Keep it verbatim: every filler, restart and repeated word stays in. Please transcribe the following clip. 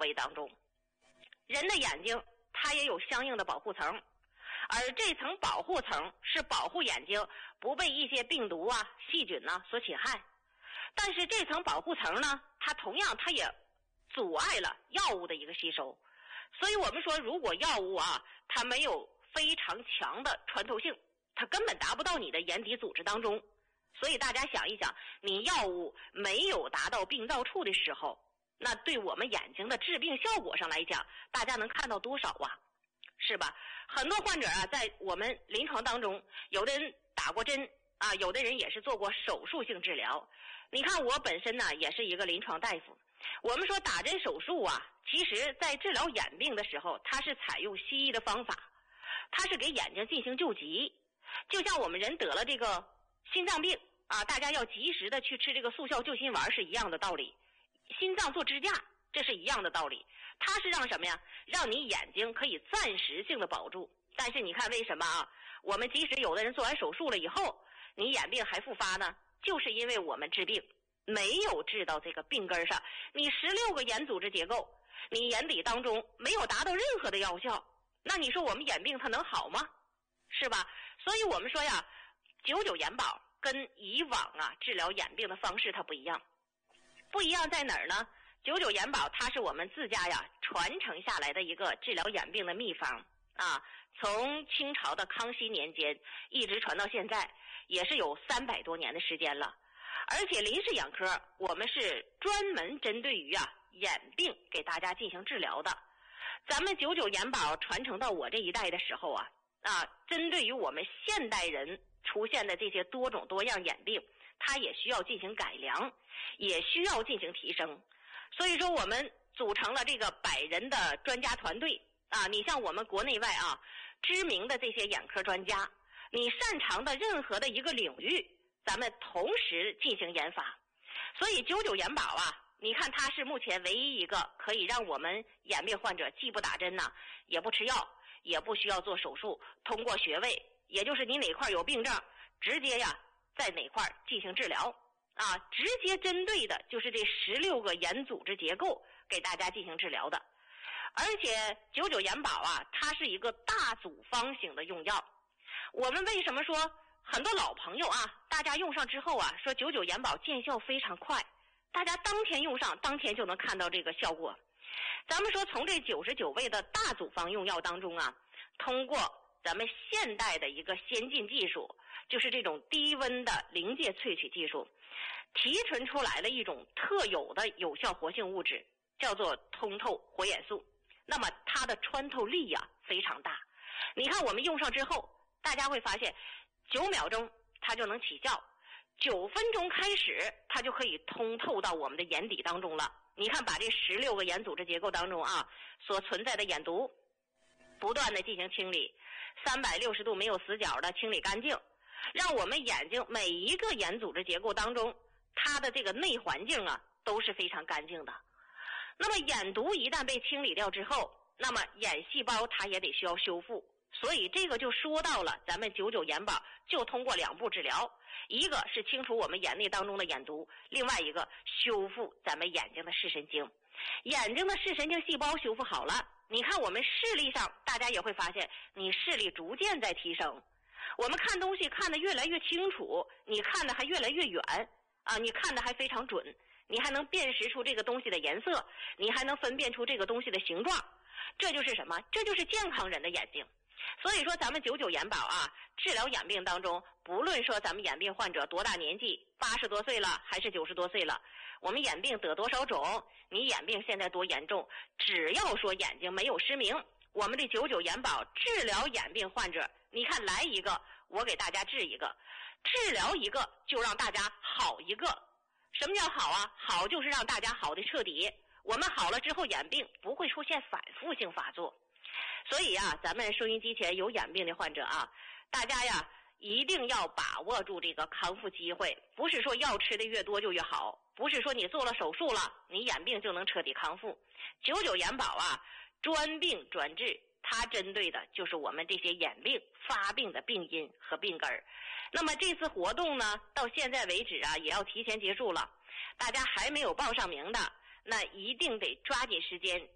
维当中。人的眼睛它也有相应的保护层，而这层保护层是保护眼睛不被一些病毒啊、细菌啊所侵害。但是这层保护层呢，它同样它也阻碍了药物的一个吸收。所以我们说，如果药物啊它没有非常强的穿透性，它根本达不到你的眼底组织当中。所以大家想一想，你药物没有达到病灶处的时候，那对我们眼睛的治病效果上来讲，大家能看到多少啊？是吧？很多患者啊，在我们临床当中，有的人打过针啊，有的人也是做过手术性治疗。你看我本身呢，也是一个临床大夫。我们说打针手术啊，其实在治疗眼病的时候，它是采用西医的方法，它是给眼睛进行救急。就像我们人得了这个心脏病啊，大家要及时的去吃这个速效救心丸是一样的道理。心脏做支架，这是一样的道理。它是让什么呀？让你眼睛可以暂时性的保住。但是你看为什么啊？我们即使有的人做完手术了以后，你眼病还复发呢？就是因为我们治病没有治到这个病根上。你十六个眼组织结构，你眼底当中没有达到任何的药效，那你说我们眼病它能好吗？是吧？所以我们说呀，九九眼保跟以往啊治疗眼病的方式它不一样。不一样在哪儿呢？九九眼保它是我们自家呀传承下来的一个治疗眼病的秘方啊，从清朝的康熙年间一直传到现在，也是有三百多年的时间了。而且林氏眼科我们是专门针对于啊眼病给大家进行治疗的。咱们九九眼保传承到我这一代的时候啊啊，针对于我们现代人出现的这些多种多样眼病，它也需要进行改良，也需要进行提升。所以说我们组成了这个百人的专家团队啊，你像我们国内外啊知名的这些眼科专家，你擅长的任何的一个领域，咱们同时进行研发。所以九九眼保啊，你看它是目前唯一一个可以让我们眼病患者既不打针呐，也不吃药，也不需要做手术，通过穴位，也就是你哪块有病症，直接呀在哪块进行治疗啊，直接针对的就是这十六个眼组织结构给大家进行治疗的。而且九九眼保啊，它是一个大组方型的用药。我们为什么说很多老朋友啊，大家用上之后啊，说九九眼保见效非常快，大家当天用上，当天就能看到这个效果。咱们说从这九十九味的大组方用药当中啊，通过咱们现代的一个先进技术，就是这种低温的临界萃取技术，提纯出来了一种特有的有效活性物质，叫做通透活眼素。那么它的穿透力啊非常大。你看我们用上之后，大家会发现九秒钟它就能起效，九分钟开始它就可以通透到我们的眼底当中了。你看把这十六个眼组织结构当中啊所存在的眼毒不断的进行清理，三百六十度没有死角的清理干净，让我们眼睛每一个眼组织结构当中它的这个内环境啊都是非常干净的。那么眼毒一旦被清理掉之后，那么眼细胞它也得需要修复。所以这个就说到了咱们九九眼保就通过两步治疗，一个是清除我们眼内当中的眼毒，另外一个修复咱们眼睛的视神经。眼睛的视神经细胞修复好了，你看我们视力上大家也会发现你视力逐渐在提升，我们看东西看得越来越清楚，你看得还越来越远啊，你看得还非常准，你还能辨识出这个东西的颜色，你还能分辨出这个东西的形状。这就是什么？这就是健康人的眼睛。所以说咱们九九眼保啊，治疗眼病当中，不论说咱们眼病患者多大年纪，八十多岁了还是九十多岁了，我们眼病得多少种，你眼病现在多严重，只要说眼睛没有失明，我们的九九眼保治疗眼病患者，你看来一个我给大家治一个，治疗一个就让大家好一个。什么叫好啊？好就是让大家好的彻底，我们好了之后眼病不会出现反复性发作。所以啊，咱们收音机前有眼病的患者啊，大家呀一定要把握住这个康复机会，不是说药吃的越多就越好，不是说你做了手术了你眼病就能彻底康复。九九眼保啊，专病专治，它针对的就是我们这些眼病发病的病因和病根儿。那么这次活动呢，到现在为止啊，也要提前结束了。大家还没有报上名的，那一定得抓紧时间